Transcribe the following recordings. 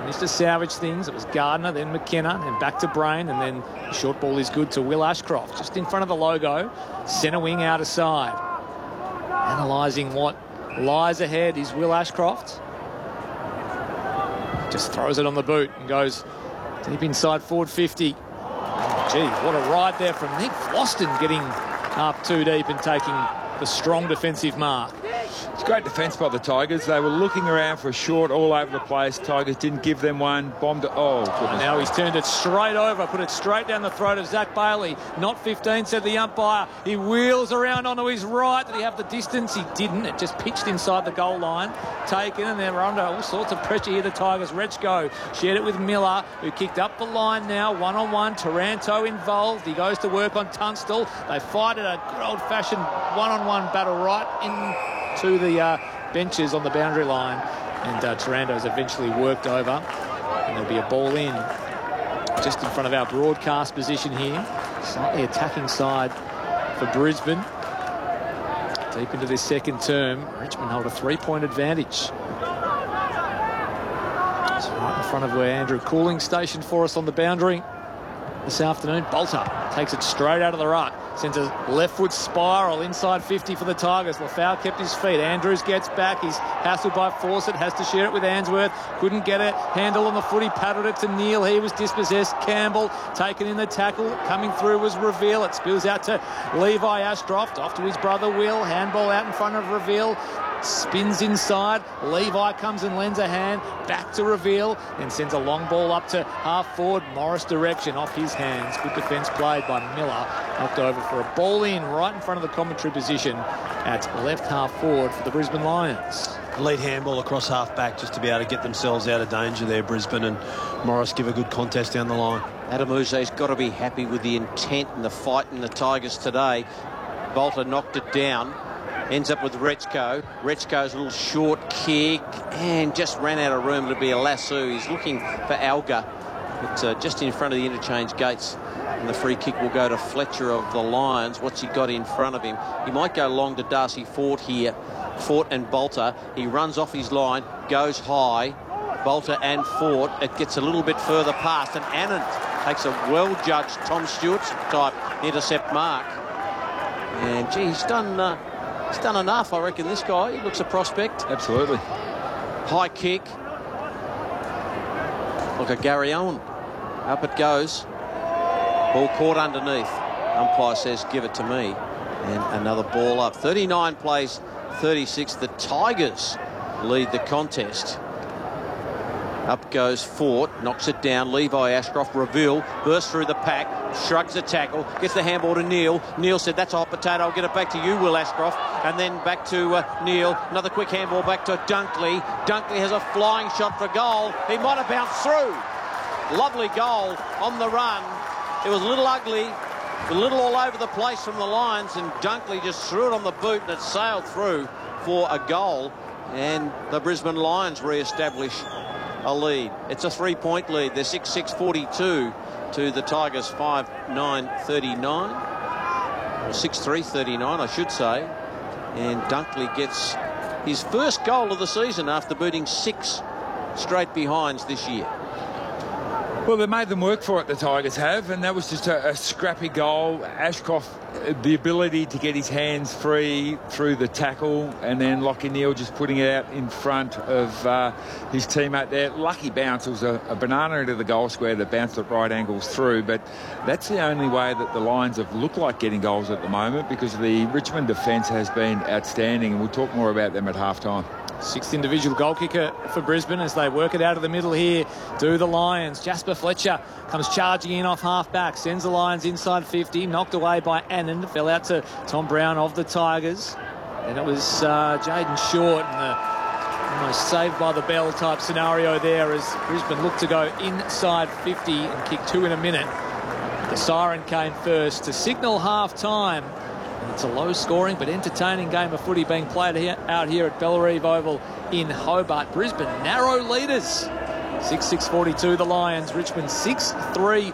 managed to salvage things. It was Gardner, then McKenna, then back to Brain, and then the short ball is good to Will Ashcroft, just in front of the logo. Centre wing out of side. Analysing what lies ahead is Will Ashcroft. Just throws it on the boot and goes deep inside forward 50. Gee, what a ride there from Nick Floston, getting up too deep and taking the strong defensive mark. It's great defence by the Tigers. They were looking around for a short all over the place. Tigers didn't give them one. Bombed it. Oh, goodness. Now he's turned it straight over, put it straight down the throat of Zach Bailey. Not 15, said the umpire. He wheels around onto his right. Did he have the distance? He didn't. It just pitched inside the goal line. Taken, and they're under all sorts of pressure here, the Tigers. Rechko shared it with Miller, who kicked up the line now. One-on-one. Taranto involved. He goes to work on Tunstall. They fight at a good old-fashioned one-on-one battle right into the benches on the boundary line, and Taranto's eventually worked over, and there'll be a ball in just in front of our broadcast position here. Slightly attacking side for Brisbane. Deep into this second term, Richmond hold a 3-point advantage. It's right in front of where Andrew Cooling stationed for us on the boundary this afternoon. Bolter takes it straight out of the ruck. Sends a leftward spiral inside 50 for the Tigers. Lafau kept his feet. Andrews gets back. He's hassled by Fawcett. Has to share it with Answorth. Couldn't get a handle on the foot. He paddled it to Neal. He was dispossessed. Campbell taken in the tackle. Coming through was Reveal. It spills out to Levi Ashcroft. Off to his brother Will. Handball out in front of Reveal. Spins inside. Levi comes and lends a hand. Back to Reveal. Then sends a long ball up to half forward. Morris direction off his hands. Good defence played by Miller. Knocked over for a ball in right in front of the commentary position at left half forward for the Brisbane Lions. Lead handball across half back just to be able to get themselves out of danger there, Brisbane, and Morris give a good contest down the line. Adamuse's got to be happy with the intent and the fight in the Tigers today. Bolter knocked it down. Ends up with Rechko. Rechko's little short kick and just ran out of room. It'll be a lasso. He's looking for Alga. But just in front of the interchange gates. And the free kick will go to Fletcher of the Lions. What's he got in front of him? He might go long to Darcy Fort here. Fort and Bolter. He runs off his line, goes high. Bolter and Fort. It gets a little bit further past, and Annan takes a well-judged Tom Stewart type intercept mark. And gee, he's done enough, I reckon, this guy. He looks a prospect. Absolutely. High kick. Look at Gary Owen. Up it goes. Ball caught underneath. Umpire says, give it to me. And another ball up. 39 plays 36. The Tigers lead the contest. Up goes Fort, knocks it down. Levi Ashcroft, Reveal, bursts through the pack, shrugs the tackle, gets the handball to Neal. Neal said, that's a hot potato, I'll get it back to you, Will Ashcroft. And then back to Neal. Another quick handball back to Dunkley. Dunkley has a flying shot for goal. He might have bounced through. Lovely goal on the run. It was a little ugly, a little all over the place from the Lions, and Dunkley just threw it on the boot and it sailed through for a goal. And the Brisbane Lions re-establish a lead. It's a 3-point lead. They're 6-6-42 to the Tigers 5-9-39. Or 6-3-39, I should say. And Dunkley gets his first goal of the season after booting 6 straight behinds this year. Well, they made them work for it, the Tigers have, and that was just a scrappy goal. Ashcroft, the ability to get his hands free through the tackle, and then Lockie Neal just putting it out in front of his teammate there. Lucky bounce. It was a banana into the goal square that bounced at right angles through, but that's the only way that the Lions have looked like getting goals at the moment, because the Richmond defence has been outstanding, and we'll talk more about them at halftime. Sixth individual goal kicker for Brisbane as they work it out of the middle here. Do the Lions. Jasper Fletcher comes charging in off half-back. Sends the Lions inside 50. Knocked away by Annan. Fell out to Tom Brown of the Tigers. And it was Jaden Short and the almost saved by the bell type scenario there as Brisbane looked to go inside 50 and kick 2 in a minute. The siren came first to signal half-time. It's a low-scoring but entertaining game of footy being played out here at Bellerive Oval in Hobart. Brisbane narrow leaders. 6-6-42 the Lions. Richmond 6-3-39.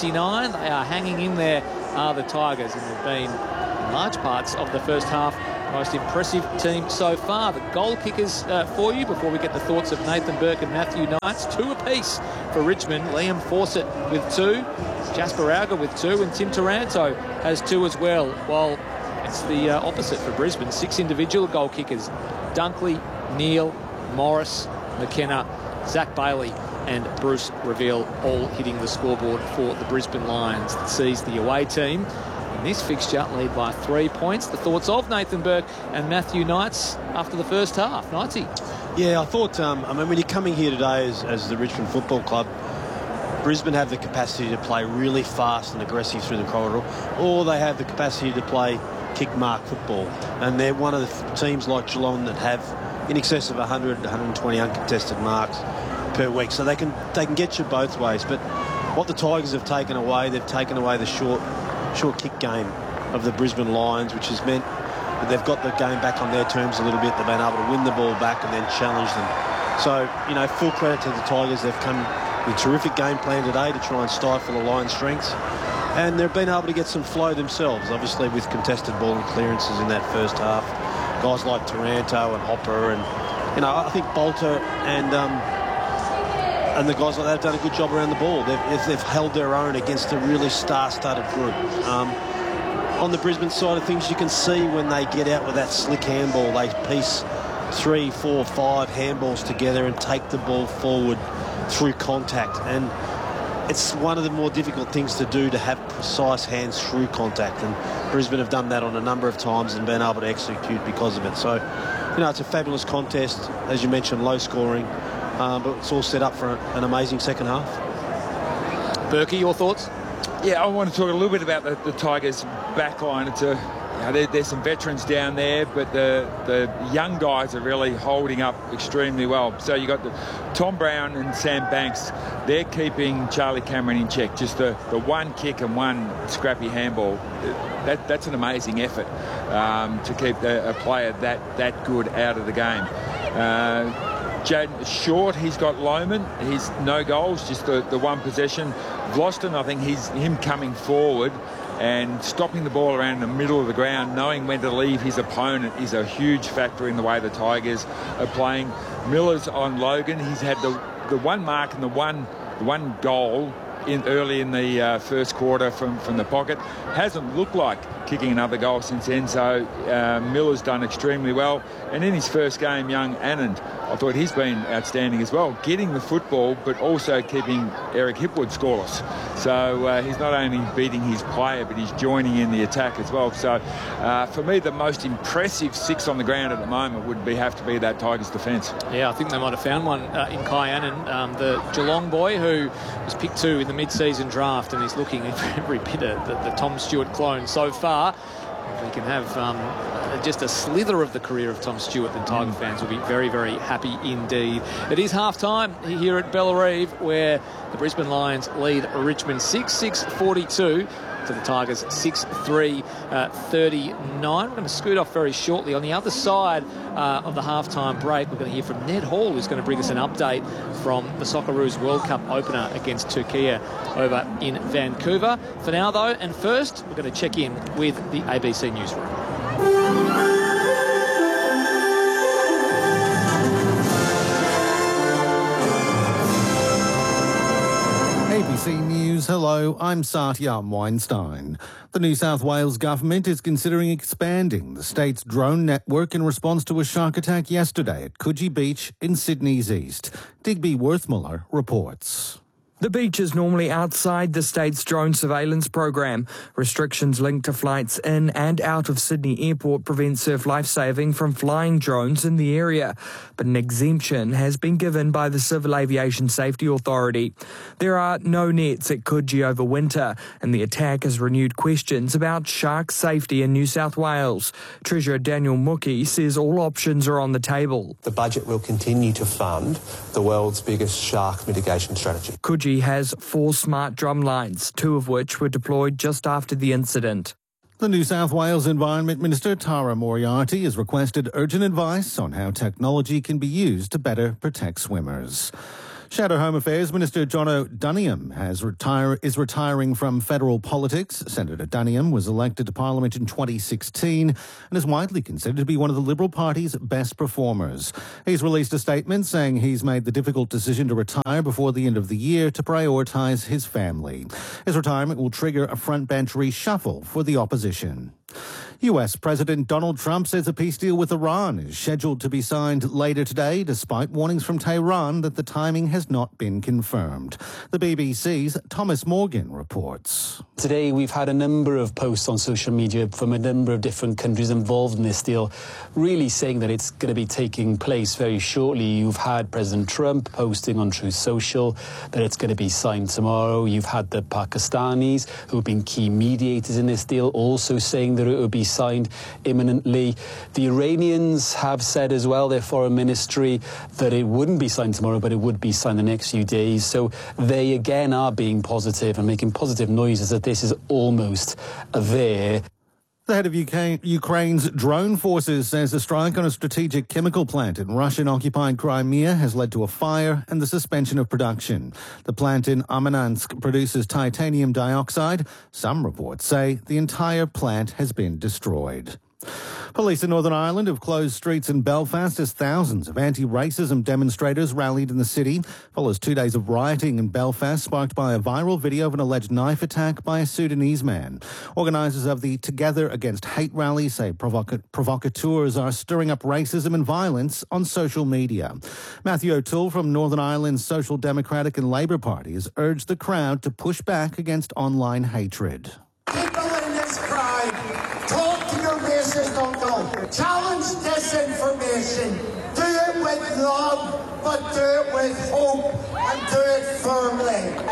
They are hanging in there, are the Tigers, and have been in large parts of the first half most impressive team so far. The goal kickers for you, before we get the thoughts of Nathan Burke and Matthew Knights, 2 apiece for Richmond. Liam Fawcett with 2, Jasper Auger with 2, and Tim Taranto has 2 as well, while it's the opposite for Brisbane. 6 individual goal kickers: Dunkley, Neal, Morris, McKenna, Zach Bailey and Bruce Reveal, all hitting the scoreboard for the Brisbane Lions. That sees the away team in this fixture lead by 3 points. The thoughts of Nathan Burke and Matthew Knights after the first half. Knightsy. Yeah, I thought, when you're coming here today as the Richmond Football Club, Brisbane have the capacity to play really fast and aggressive through the corridor, or they have the capacity to play kick-mark football. And they're one of the teams like Geelong that have in excess of 100, 120 uncontested marks per week. So they can get you both ways. But what the Tigers have taken away, they've taken away the short kick game of the Brisbane Lions, which has meant that they've got the game back on their terms a little bit. They've been able to win the ball back and then challenge them. So, full credit to the Tigers. They've come with a terrific game plan today to try and stifle the Lions' strengths. And they've been able to get some flow themselves, obviously with contested ball and clearances in that first half. Guys like Taranto and Hopper and, I think Bolter and the guys like that have done a good job around the ball. They've held their own against a really star-studded group. On the Brisbane side of things, you can see when they get out with that slick handball, they piece 3, 4, 5 handballs together and take the ball forward through contact. And it's one of the more difficult things to do, to have precise hands through contact. And Brisbane have done that on a number of times and been able to execute because of it. So, it's a fabulous contest. As you mentioned, low scoring. But it's all set up for an amazing second half. Berkey, your thoughts? Yeah, I want to talk a little bit about the Tigers' backline. It's there's some veterans down there, but the young guys are really holding up extremely well. So you got Tom Brown and Sam Banks. They're keeping Charlie Cameron in check. Just the one kick and one scrappy handball. That's an amazing effort to keep a player that good out of the game. Jaden Short, he's got Lohman. He's no goals, just the one possession. Gloston, I think him coming forward and stopping the ball around the middle of the ground, knowing when to leave his opponent, is a huge factor in the way the Tigers are playing. Miller's on Logan. He's had the one mark and the one goal early in the first quarter from the pocket. Hasn't looked like kicking another goal since then, so Miller's done extremely well. And in his first game, young Anand, I thought he's been outstanding as well, getting the football but also keeping Eric Hipwood scoreless. So he's not only beating his player, but he's joining in the attack as well. So for me, the most impressive 6 on the ground at the moment would have to be that Tigers defence. Yeah, I think they might have found one in Kai Anand, the Geelong boy who was picked 2 in the mid-season draft, and he's looking every bit of the Tom Stewart clone so far. If we can have just a slither of the career of Tom Stewart, then Tiger fans will be very, very happy indeed. It is half-time here at Bellarive, where the Brisbane Lions lead Richmond 6-6-42 to the Tigers 6-3-39. We're going to scoot off very shortly. On the other side of the half-time break, we're going to hear from Ned Hall, who's going to bring us an update from the Socceroos World Cup opener against Turkey over in Vancouver. For now, though, and first, we're going to check in with the ABC Newsroom. ABC News, hello, I'm Satya Weinstein. The New South Wales government is considering expanding the state's drone network in response to a shark attack yesterday at Coogee Beach in Sydney's east. Digby Worthmuller reports. The beach is normally outside the state's drone surveillance program. Restrictions linked to flights in and out of Sydney Airport prevent Surf Lifesaving from flying drones in the area. But an exemption has been given by the Civil Aviation Safety Authority. There are no nets at Coogee over winter, and the attack has renewed questions about shark safety in New South Wales. Treasurer Daniel Mookie says all options are on the table. The budget will continue to fund the world's biggest shark mitigation strategy. Coogee has 4 smart drum lines, 2 of which were deployed just after the incident. The New South Wales Environment Minister Tara Moriarty has requested urgent advice on how technology can be used to better protect swimmers. Shadow Home Affairs Minister Jono Duniam is retiring from federal politics. Senator Duniam was elected to Parliament in 2016 and is widely considered to be one of the Liberal Party's best performers. He's released a statement saying he's made the difficult decision to retire before the end of the year to prioritise his family. His retirement will trigger a frontbench reshuffle for the opposition. US President Donald Trump says a peace deal with Iran is scheduled to be signed later today, despite warnings from Tehran that the timing has not been confirmed. The BBC's Thomas Morgan reports. Today we've had a number of posts on social media from a number of different countries involved in this deal, really saying that it's going to be taking place very shortly. You've had President Trump posting on Truth Social that it's going to be signed tomorrow. You've had the Pakistanis, who have been key mediators in this deal, also saying that it would be signed imminently. The Iranians have said as well, their foreign ministry, that it wouldn't be signed tomorrow, but it would be signed the next few days. So they again are being positive and making positive noises that this is almost there. The head of Ukraine's drone forces says a strike on a strategic chemical plant in Russian-occupied Crimea has led to a fire and the suspension of production. The plant in Armayansk produces titanium dioxide. Some reports say the entire plant has been destroyed. Police in Northern Ireland have closed streets in Belfast as thousands of anti-racism demonstrators rallied in the city. Follows 2 days of rioting in Belfast sparked by a viral video of an alleged knife attack by a Sudanese man. Organisers of the Together Against Hate rally say provocateurs are stirring up racism and violence on social media. Matthew O'Toole from Northern Ireland's Social Democratic and Labour parties urged the crowd to push back against online hatred. People in this crowd, talk to your racist uncle. Challenge disinformation. Do it with love, but do it with hope and do it firmly.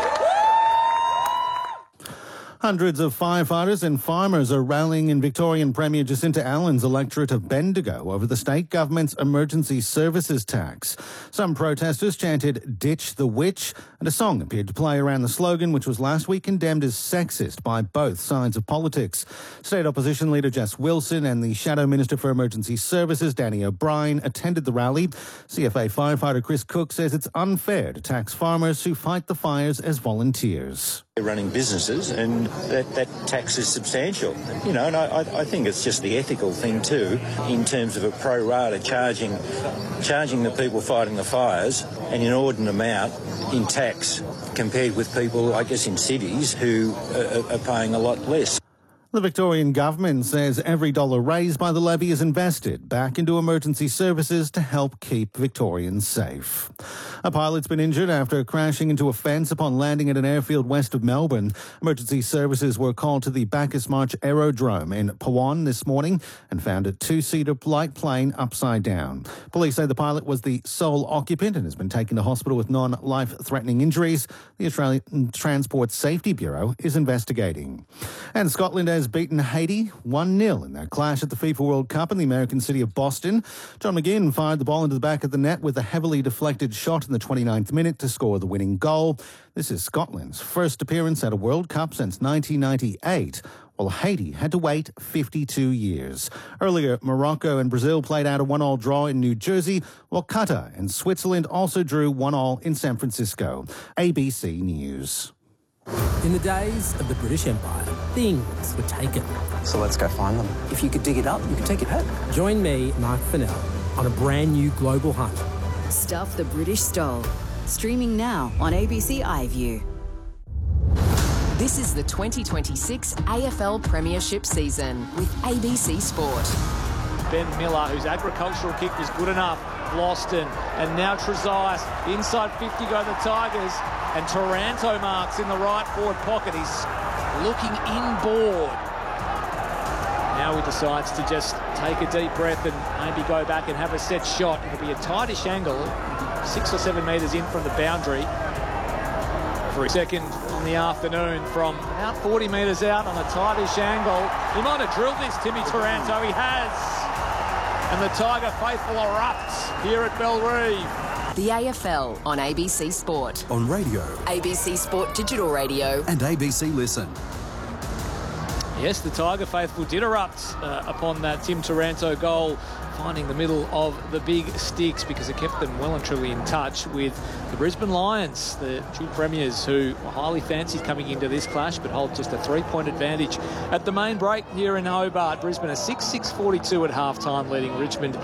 Hundreds of firefighters and farmers are rallying in Victorian Premier Jacinta Allen's electorate of Bendigo over the state government's emergency services tax. Some protesters chanted "Ditch the Witch," and a song appeared to play around the slogan, which was last week condemned as sexist by both sides of politics. State opposition leader Jess Wilson and the Shadow Minister for Emergency Services, Danny O'Brien, attended the rally. CFA firefighter Chris Cook says it's unfair to tax farmers who fight the fires as volunteers. They're running businesses, and that tax is substantial. You know, and I think it's just the ethical thing too, in terms of a pro rata charging the people fighting the fires an inordinate amount in tax compared with people, I guess, in cities who are paying a lot less. The Victorian government says every dollar raised by the levy is invested back into emergency services to help keep Victorians safe. A pilot's been injured after crashing into a fence upon landing at an airfield west of Melbourne. Emergency services were called to the Bacchus Marsh Aerodrome in Pawan this morning and found a two-seater light plane upside down. Police say the pilot was the sole occupant and has been taken to hospital with non-life-threatening injuries. The Australian Transport Safety Bureau is investigating. And Scotland has beaten Haiti 1-0 in their clash at the FIFA World Cup in the American city of Boston. John McGinn fired the ball into the back of the net with a heavily deflected shot in the 29th minute to score the winning goal. This is Scotland's first appearance at a World Cup since 1998, while Haiti had to wait 52 years. Earlier, Morocco and Brazil played out a 1-1 draw in New Jersey, while Qatar and Switzerland also drew 1-1 in San Francisco. ABC News. In the days of the British Empire, things were taken. So let's go find them. If you could dig it up, you could take it home. Join me, Mark Fennell, on a brand new global hunt. Stuff the British Stole. Streaming now on ABC iView. This is the 2026 AFL Premiership season with ABC Sport. Ben Miller, whose agricultural kick was good enough, lost and now Trezise. Inside 50 go the Tigers, and Taranto marks in the right forward pocket. He's looking inboard. Now he decides to just take a deep breath and maybe go back and have a set shot. It'll be a tightish angle, 6 or 7 metres in from the boundary. For a second in the afternoon from about 40 metres out on a tightish angle. He might have drilled this, Timmy Taranto. He has. And the Tiger faithful erupts here at Bellerive. The AFL on ABC Sport. On radio. ABC Sport Digital Radio. And ABC Listen. Yes, the Tiger faithful did erupt upon that Tim Taranto goal, finding the middle of the big sticks, because it kept them well and truly in touch with the Brisbane Lions, the true premiers, who were highly fancied coming into this clash, but hold just a 3-point advantage at the main break here in Hobart. Brisbane are 6-6-42 at halftime, leading Richmond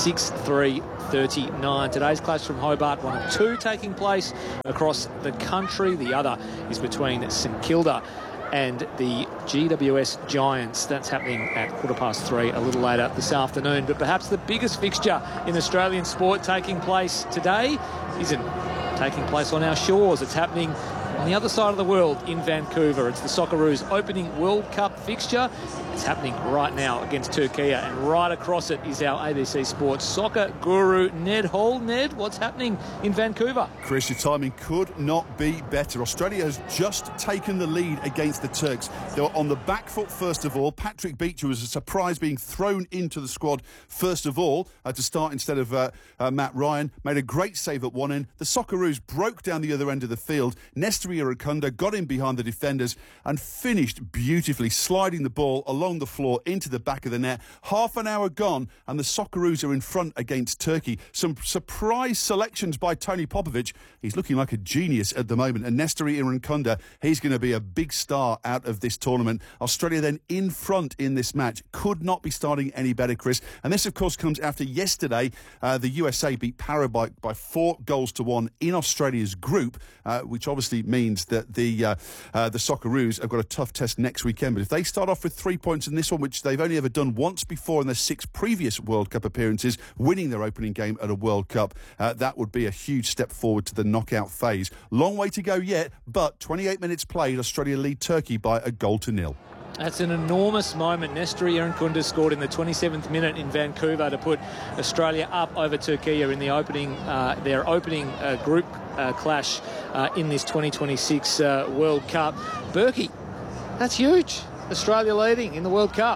6-3-39. Today's clash from Hobart, one of two taking place across the country. The other is between St Kilda and the GWS Giants. That's happening at 3:15 a little later this afternoon. But perhaps the biggest fixture in Australian sport taking place today isn't taking place on our shores. It's happening on the other side of the world in Vancouver. It's the Socceroos opening World Cup fixture. It's happening right now against Turkey, and right across it is our ABC Sports soccer guru, Ned Hall. Ned, what's happening in Vancouver? Chris, your timing could not be better. Australia has just taken the lead against the Turks. They were on the back foot first of all. Patrick Beecher was a surprise being thrown into the squad first of all to start instead of Matt Ryan. Made a great save at one end. The Socceroos broke down the other end of the field. Nestor Irankunda got in behind the defenders and finished beautifully, sliding the ball along the floor into the back of the net. Half an hour gone and the Socceroos are in front against Turkey. Some surprise selections by Tony Popovic. He's looking like a genius at the moment. And Nestor Irankunda, he's going to be a big star out of this tournament. Australia then in front in this match. Could not be starting any better, Chris. And this, of course, comes after yesterday. The USA beat Paraguay by 4-1 in Australia's group, which obviously means that the Socceroos have got a tough test next weekend. But if they start off with 3 points in this one, which they've only ever done once before in their 6 previous World Cup appearances, winning their opening game at a World Cup, that would be a huge step forward to the knockout phase. Long way to go yet, but 28 minutes played, Australia lead Turkey by 1-0. That's an enormous moment. Nestor Irankunda scored in the 27th minute in Vancouver to put Australia up over Turkey in the opening, their opening group clash in this 2026 World Cup. Berkey, that's huge. Australia leading in the World Cup.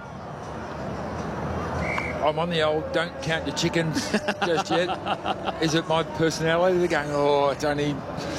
I'm on the old don't count your chickens just yet. Is it my personality? They're going, oh, it's only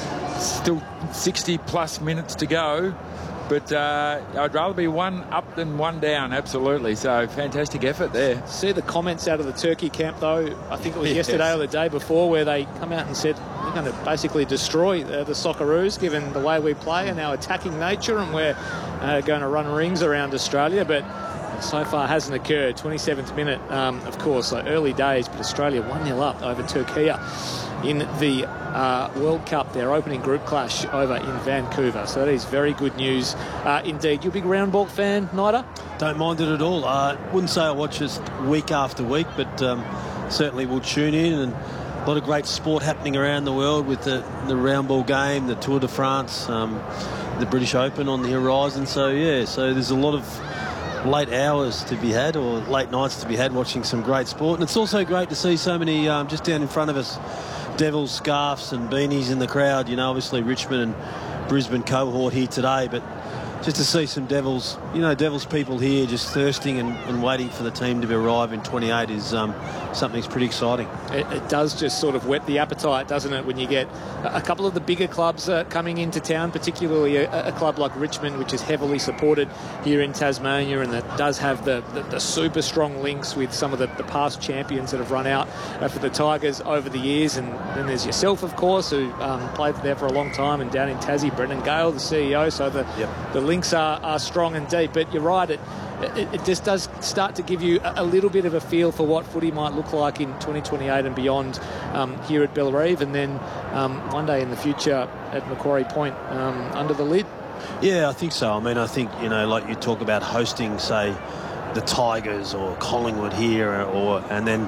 still 60 plus minutes to go. But I'd rather be one up than one down, absolutely. So, fantastic effort there. See the comments out of the Turkey camp, though, I think it was yesterday or the day before, where they come out and said, we're going to basically destroy the Socceroos, given the way we play and our attacking nature, and we're going to run rings around Australia. But so far hasn't occurred. 27th minute, of course, so early days, but Australia 1-0 up over Turkey in the World Cup, their opening group clash over in Vancouver. So that is very good news indeed. You a big round ball fan, Nida? Don't mind it at all. Wouldn't say I watch this week after week, but certainly will tune in, and a lot of great sport happening around the world with the round ball game, the Tour de France, the British Open on the horizon. So there's a lot of late hours to be had, or late nights to be had, watching some great sport. And it's also great to see so many just down in front of us, Devils scarves and beanies in the crowd. You know, obviously Richmond and Brisbane cohort here today, but just to see some Devils, Devils people here just thirsting and waiting for the team to arrive in 28 is something that's pretty exciting. It does just sort of whet the appetite, doesn't it, when you get a couple of the bigger clubs coming into town, particularly a club like Richmond, which is heavily supported here in Tasmania and that does have the super strong links with some of the past champions that have run out for the Tigers over the years. And then there's yourself, of course, who played there for a long time, and down in Tassie, Brendan Gale, the CEO. So the links are strong and deep. But you're right, it just does start to give you a little bit of a feel for what footy might look like in 2028 and beyond here at Bellerive, and then one day in the future at Macquarie Point under the lid. Yeah, I think so. I mean, I think, like you talk about hosting, say, the Tigers or Collingwood here, and then,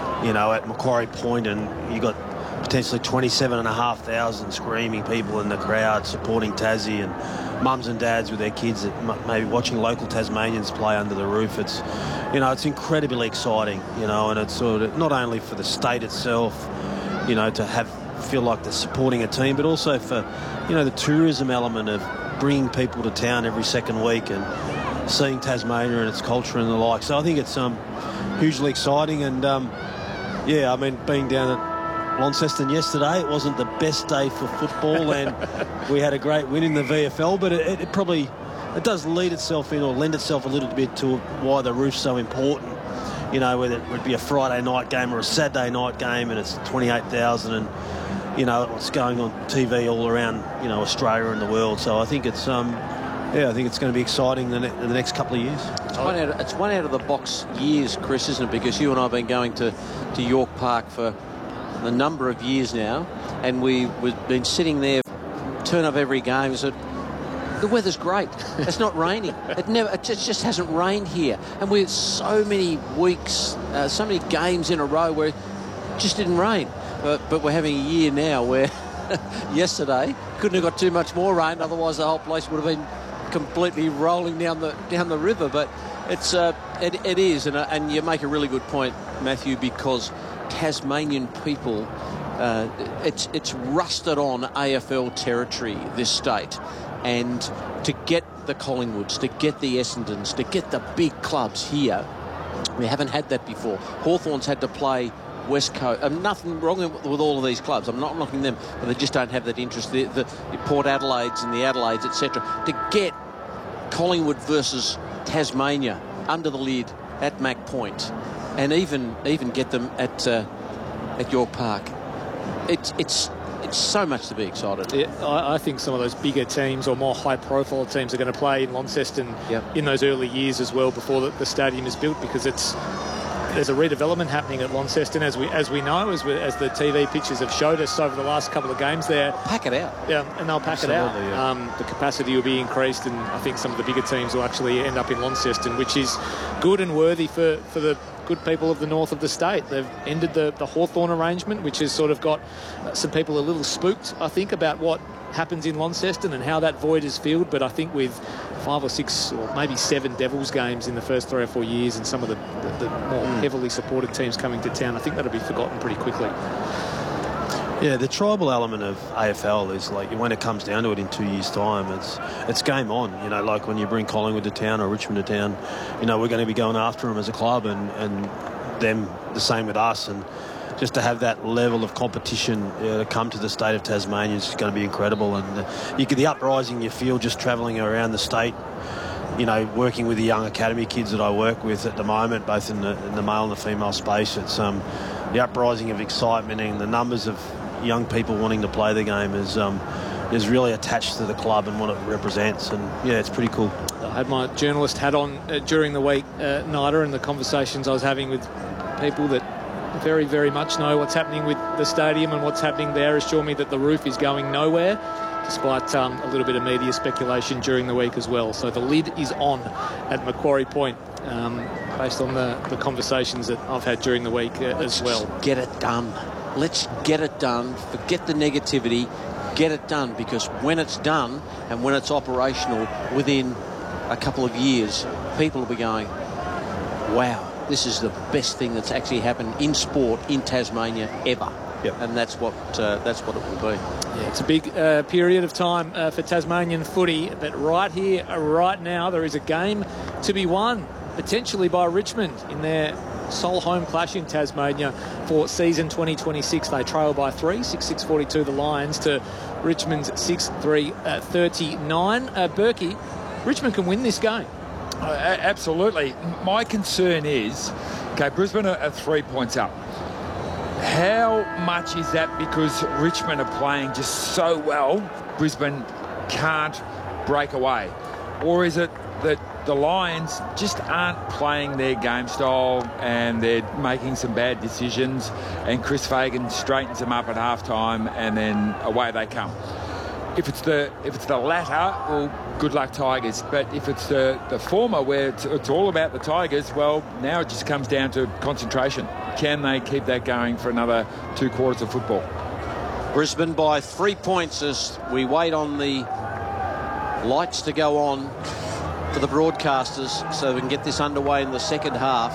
at Macquarie Point, and you got potentially 27,500 screaming people in the crowd supporting Tassie, and mums and dads with their kids that maybe watching local Tasmanians play under the roof. It's, it's incredibly exciting, and it's sort of not only for the state itself, to feel like they're supporting a team, but also for, the tourism element of bringing people to town every second week and seeing Tasmania and its culture and the like. So I think it's hugely exciting, and being down at Launceston yesterday, it wasn't the best day for football, and we had a great win in the VFL, but it probably it does lead itself in or lend itself a little bit to why the roof's so important. You know, whether it would be a Friday night game or a Saturday night game, and it's 28,000, and you know what's going on TV all around, you know, Australia and the world. So I think it's I think it's going to be exciting in the next couple of years. It's one out of the box years, Chris, isn't it? Because you and I have been going to York Park for a number of years now, and we've been sitting there, turn up every game, and said, the weather's great. It's not raining. It just hasn't rained here. And we had so many weeks, so many games in a row where it just didn't rain. But we're having a year now where yesterday couldn't have got too much more rain, otherwise the whole place would have been completely rolling down the river. But it is, and you make a really good point, Matthew, because Tasmanian people, it's rusted on AFL territory, this state. And to get the Collingwoods, to get the Essendons, to get the big clubs here, we haven't had that before. Hawthorn's had to play West Coast. Nothing wrong with all of these clubs. I'm not knocking them, but they just don't have that interest. The Port Adelaides and the Adelaides, etc. To get Collingwood versus Tasmania under the lid at Mac Point, and even get them at York Park, it's so much to be excited. Yeah, I think some of those bigger teams or more high-profile teams are going to play in Launceston in those early years as well, before the stadium is built, because there's a redevelopment happening at Launceston, as we know, as the TV pictures have showed us over the last couple of games there. Pack it out. Yeah, and they'll pack it out. Yeah. The capacity will be increased, and I think some of the bigger teams will actually end up in Launceston, which is good and worthy for the good people of the north of the state. They've ended the Hawthorn arrangement, which has sort of got some people a little spooked, I think, about what happens in Launceston and how that void is filled. But I think with 5 or 6 or maybe 7 Devils games in the first 3 or 4 years, and some of the more heavily supported teams coming to town, I think that'll be forgotten pretty quickly. Yeah, the tribal element of AFL is like, when it comes down to it in 2 years' time, it's game on. You know, like when you bring Collingwood to town or Richmond to town, you know, we're going to be going after them as a club, and them the same with us. And just to have that level of competition to come to the state of Tasmania is going to be incredible. And you get the uprising you feel just travelling around the state, you know, working with the young academy kids that I work with at the moment, both in the male and the female space. It's the uprising of excitement, and the numbers of young people wanting to play the game is really attached to the club and what it represents. And yeah, it's pretty cool. I had my journalist hat on during the week, Nida, and the conversations I was having with people that very, very much know what's happening with the stadium and what's happening there assure me that the roof is going nowhere, despite a little bit of media speculation during the week as well. So the lid is on at Macquarie Point, based on the conversations that I've had during the week as well. Get it done. Let's get it done. Forget the negativity. Get it done, because when it's done and when it's operational within a couple of years, people will be going, wow, this is the best thing that's actually happened in sport in Tasmania ever. Yep. And that's what it will be. Yeah, it's a big period of time for Tasmanian footy, but right here, right now, there is a game to be won, potentially by Richmond in their sole home clash in Tasmania for season 2026. They trail by 3, 6-6-42 the Lions to Richmond's 6-3-39. Berkey, Richmond can win this game. Absolutely. My concern is, okay, Brisbane are 3 points up. How much is that because Richmond are playing just so well, Brisbane can't break away? Or is it that the Lions just aren't playing their game style and they're making some bad decisions, and Chris Fagan straightens them up at halftime and then away they come? If it's the latter, well, good luck Tigers. But if it's the former, where it's all about the Tigers, well, now it just comes down to concentration. Can they keep that going for another 2 quarters of football? Brisbane by 3 points as we wait on the lights to go on for the broadcasters so we can get this underway in the second half.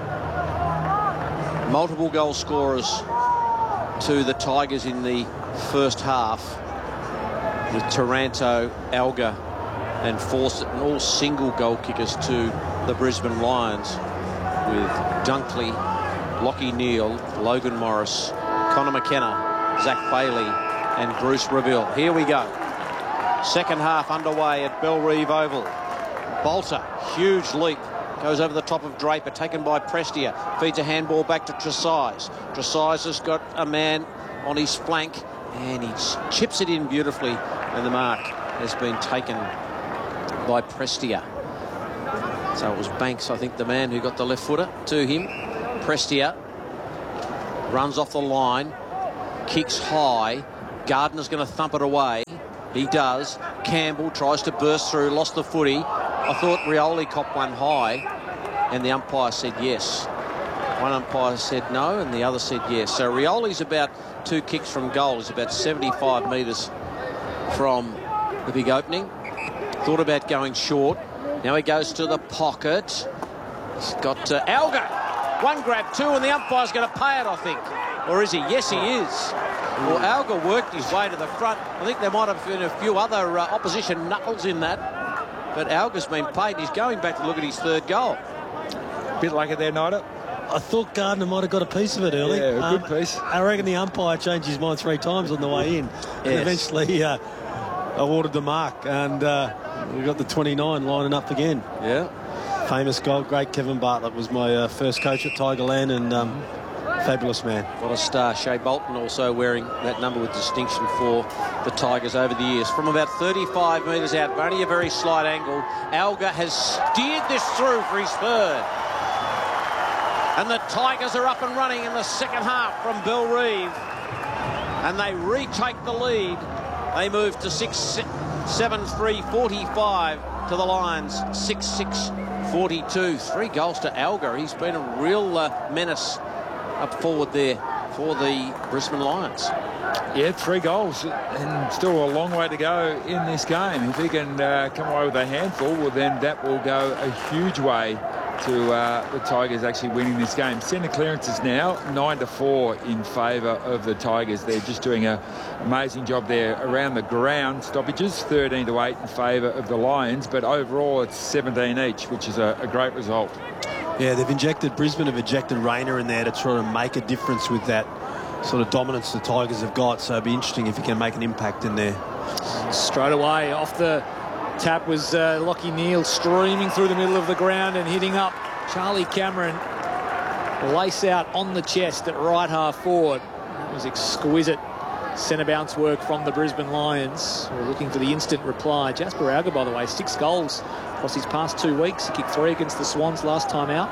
Multiple goal scorers to the Tigers in the first half, with Taranto, Alga and Fawcett, and all single goal kickers to the Brisbane Lions, with Dunkley, Lockie Neal, Logan Morris, Connor McKenna, Zach Bailey and Bruce Reville. Here we go. Second half underway at Bellerive Oval. Bolter, huge leap. Goes over the top of Draper, taken by Prestia. Feeds a handball back to Tresize. Tresize has got a man on his flank, and he chips it in beautifully, and the mark has been taken by Prestia. So it was Banks, I think, the man who got the left footer to him. Prestia runs off the line, kicks high. Gardner's going to thump it away. He does. Campbell tries to burst through, lost the footy. I thought Rioli copped one high, and the umpire said yes. One umpire said no, and the other said yes. So Rioli's about 2 kicks from goal. He's about 75 metres from the big opening. Thought about going short. Now he goes to the pocket. He's got Alga. 1 grab, 2, and the umpire's going to pay it, I think. Or is he? Yes, he is. Well, Alga worked his way to the front. I think there might have been a few other opposition knuckles in that. But Alga's been paid. He's going back to look at his 3rd goal. Bit lucky there, Nida. I thought Gardner might have got a piece of it early. Yeah, a good piece. I reckon the umpire changed his mind 3 times on the way in. Yes. And eventually awarded the mark. And we got the 29 lining up again. Yeah. Famous goal, great Kevin Bartlett was my first coach at Tigerland, and fabulous man. What a star. Shea Bolton also wearing that number with distinction for the Tigers over the years. From about 35 metres out, only a very slight angle, Alga has steered this through for his 3rd. And the Tigers are up and running in the second half from Bellerive. And they retake the lead. They move to 6-7-3-45 to the Lions, 6-6-42. 3 goals to Alga. He's been a real menace up forward there for the Brisbane Lions. Yeah, 3 goals and still a long way to go in this game. If he can come away with a handful, well, then that will go a huge way to the Tigers actually winning this game. Centre clearances now 9-4 in favour of the Tigers. They're just doing an amazing job there around the ground. Stoppages 13-8 in favour of the Lions, but overall it's 17 each, which is a great result. Yeah, Brisbane have injected Rayner in there to try to make a difference with that sort of dominance the Tigers have got. So it'd be interesting if he can make an impact in there. Straight away off the tap was Lockie Neal streaming through the middle of the ground and hitting up Charlie Cameron. Lace out on the chest at right half forward. It was exquisite centre bounce work from the Brisbane Lions. We're looking for the instant reply. Jasper Alga, by the way, 6 goals across his past 2 weeks. He kicked 3 against the Swans last time out.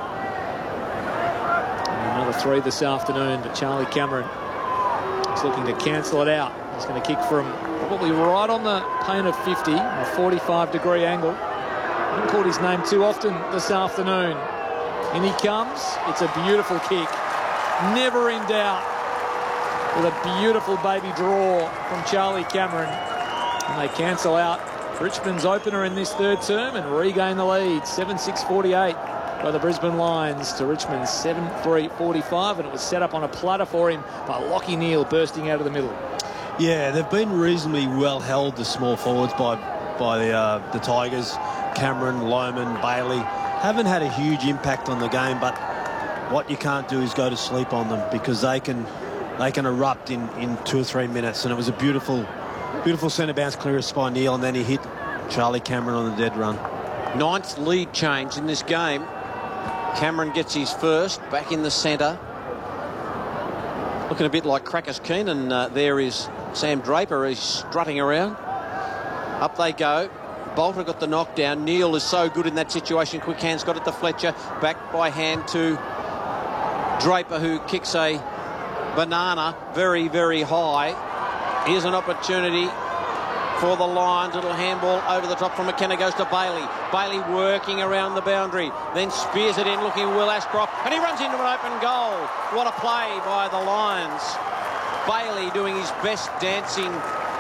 And another 3 this afternoon, but Charlie Cameron is looking to cancel it out. He's going to kick from probably right on the pane of 50, a 45-degree angle. I haven't called his name too often this afternoon. In he comes. It's a beautiful kick. Never in doubt. With a beautiful baby draw from Charlie Cameron. And they cancel out Richmond's opener in this 3rd term and regain the lead. 7-6-48 by the Brisbane Lions to Richmond's 7-3-45. And it was set up on a platter for him by Lockie Neal bursting out of the middle. Yeah, they've been reasonably well held, the small forwards, by the Tigers. Cameron, Lohman, Bailey haven't had a huge impact on the game, but what you can't do is go to sleep on them, because they can erupt in 2 or 3 minutes. And it was a beautiful centre bounce clearance by Neal, and then he hit Charlie Cameron on the dead run. 9th lead change in this game. Cameron gets his first, back in the centre. Looking a bit like Crackers Keenan. There is Sam Draper. He's strutting around. Up they go. Bolter got the knockdown. Neal is so good in that situation. Quick hands got it to Fletcher. Back by hand to Draper, who kicks a banana very, very high. Here's an opportunity for the Lions. Little handball over the top from McKenna, goes to Bailey. Bailey working around the boundary, then spears it in, looking Will Ashcroft, and he runs into an open goal. What a play by the Lions. Bailey doing his best dancing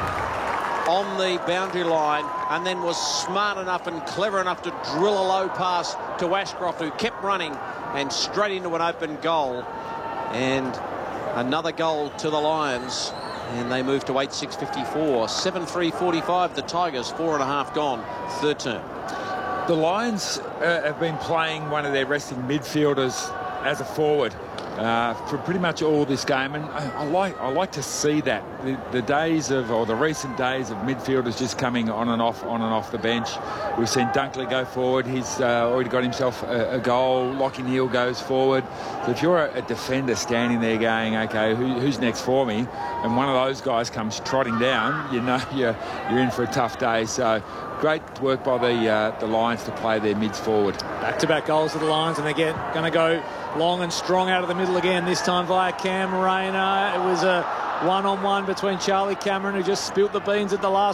on the boundary line, and then was smart enough and clever enough to drill a low pass to Ashcroft, who kept running and straight into an open goal. And another goal to the Lions, and they move to 8-6-54. 7-3-45, the Tigers, 4.5 gone, 3rd term. The Lions have been playing one of their resting midfielders as a forward. for pretty much all this game, and I like to see that the recent days of midfielders just coming on and off the bench. We've seen Dunkley go forward. He's already got himself a goal. Lachie Neale goes forward. So if you're a defender standing there going, okay, who's next for me, and one of those guys comes trotting down, you know you're in for a tough day. So great work by the Lions to play their mids forward. Back-to-back goals of the Lions, and they're going to go long and strong out of the middle again, this time via Cam Rayner. It was a one-on-one between Charlie Cameron, who just spilt the beans at the last